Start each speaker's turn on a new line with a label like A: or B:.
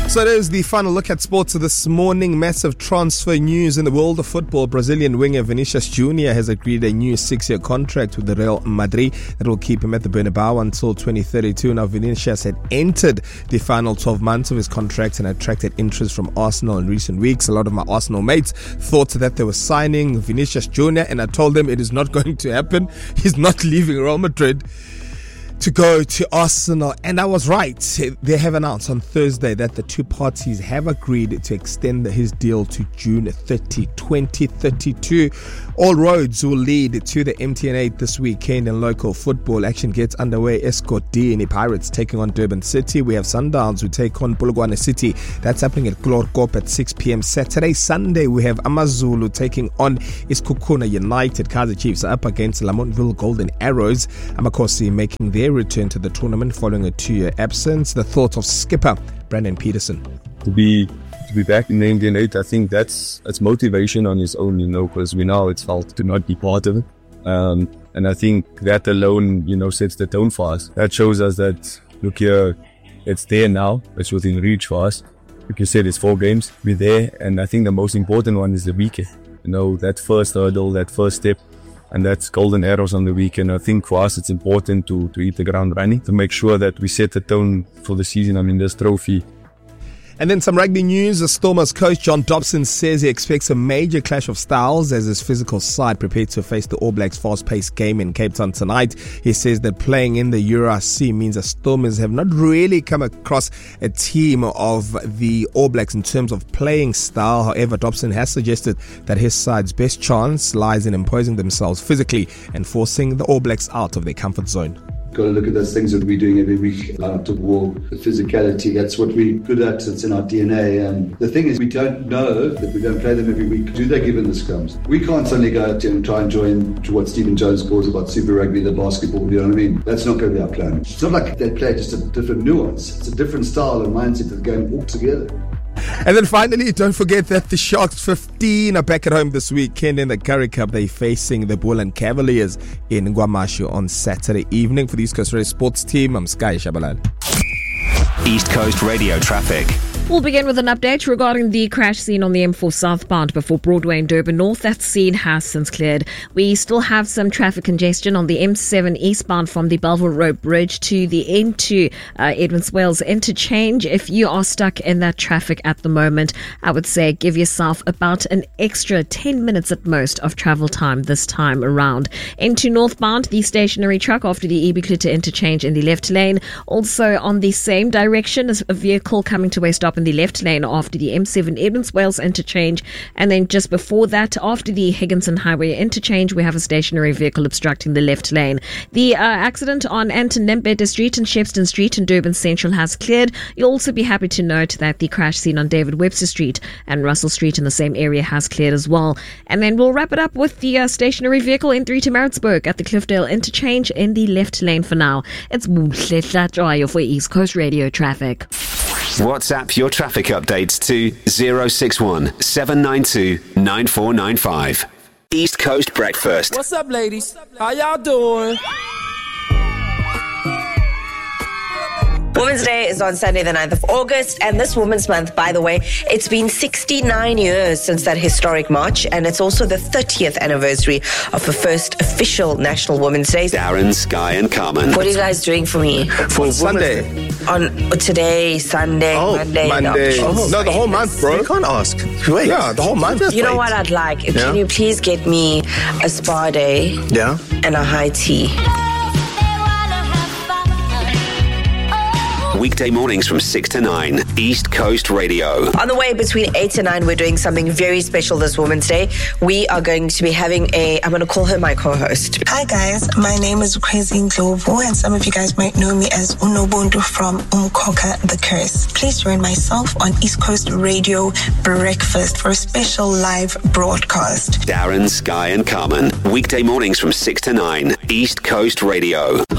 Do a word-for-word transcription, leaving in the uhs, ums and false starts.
A: So there's the final look at sports this morning. Massive transfer news in the world of football. Brazilian winger Vinicius Junior has agreed a new six-year contract with the Real Madrid that will keep him at the Bernabeu until twenty thirty-two. Now, Vinicius had entered the final twelve months of his contract and attracted interest from Arsenal in recent weeks. A lot of my Arsenal mates thought that they were signing Vinicius Junior, and I told them it is not going to happen. He's not leaving Real Madrid to go to Arsenal, and I was right. They have announced on Thursday that the two parties have agreed to extend his deal to June thirtieth, twenty thirty-two. All roads will lead to the M T N eight this weekend in local football. Action gets underway. Escort D and the Pirates taking on Durban City. We have Sundowns who take on Polokwane City. That's happening at Glorkop at six p.m. Saturday. Sunday we have Amazulu taking on Iskukuna United. Kaizer Chiefs are up against Lamontville Golden Arrows. Amakosi making their return to the tournament following a two-year absence. The thoughts of skipper Brandon Peterson.
B: To be to be back in the M T N eight, I think that's that's motivation on its own, you know, because we know it's felt to not be part of it. Um, and I think that alone, you know, sets the tone for us. That shows us that, look here, it's there now. It's within reach for us. Like you said, it's four games. We're there. And I think the most important one is the weekend. You know, that first hurdle, that first step. And that's Golden Arrows on the weekend. I think for us, it's important to, to hit the ground running, to make sure that we set the tone for the season. I mean, this trophy.
A: And then some rugby news. The Stormers coach John Dobson says he expects a major clash of styles as his physical side prepares to face the All Blacks' fast-paced game in Cape Town tonight. He says that playing in the Euro C means the Stormers have not really come across a team of the All Blacks in terms of playing style. However, Dobson has suggested that his side's best chance lies in imposing themselves physically and forcing the All Blacks out of their comfort zone.
C: Got to look at those things that we're doing every week out of war, the physicality. That's what we're good at. It's in our D N A. And the thing is, we don't know that we don't play them every week. Do they give in the scrums? We can't suddenly go out and try and join to what Stephen Jones calls about Super Rugby, the basketball. You know what I mean? That's not going to be our plan. It's not like they play just a different nuance. It's a different style and mindset of the game altogether.
A: And then finally, don't forget that the Sharks fifteen are back at home this weekend in the Currie Cup. They're facing the Bull Cavaliers in Guamashu on Saturday evening. For the East Coast Radio Sports team, I'm Sky Shabalal.
D: East Coast Radio traffic.
E: We'll begin with an update regarding the crash scene on the M four southbound before Broadway in Durban North. That scene has since cleared. We still have some traffic congestion on the M seven eastbound from the Belleville Road Bridge to the N two uh, Edmonds Wales interchange. If you are stuck in that traffic at the moment, I would say give yourself about an extra ten minutes at most of travel time this time around. N two northbound, the stationary truck after the Ebikluta interchange in the left lane. Also on the same direction is a vehicle coming to a stop in the left lane after the M seven Edmonds Wales interchange, and then just before that, after the Higginson Highway interchange, we have a stationary vehicle obstructing the left lane. The uh, accident on Anton Lembede Street and Shepston Street in Durban Central has cleared. You'll also be happy to note that the crash scene on David Webster Street and Russell Street in the same area has cleared as well. And then we'll wrap it up with the uh, stationary vehicle N three to Maritzburg at the Cliffdale interchange in the left lane for now. It's for East Coast Radio traffic.
D: WhatsApp your traffic updates to zero six one seven nine two nine four nine five. East Coast Breakfast.
F: What's up, ladies? How y'all doing?
G: Women's Day is on Sunday the ninth of August, and this Women's Month, by the way, it's been sixty-nine years since that historic march, and it's also the thirtieth anniversary of the first official National Women's Day.
D: Darren, Sky and Carmen.
G: What are you guys doing for me?
A: For Sunday.
G: On today, Sunday,
A: oh,
G: Monday.
A: Monday.
G: No,
A: oh, no, the whole month, bro.
B: You can't ask. Wait.
A: Yeah, the whole month.
G: You know what I'd like? Yeah? Can you please get me a spa day?
B: Yeah.
G: And a high tea?
D: Weekday mornings from six to nine, East Coast Radio.
G: On the way between eight to nine, we're doing something very special this Women's Day. We are going to be having a, I'm going to call her my co-host.
H: Hi guys, my name is Kwezi Ndlovu, and some of you guys might know me as Unobuntu from Umkoka the Curse. Please join myself on East Coast Radio Breakfast for a special live broadcast.
D: Darren, Sky and Carmen. Weekday mornings from six to nine, East Coast Radio.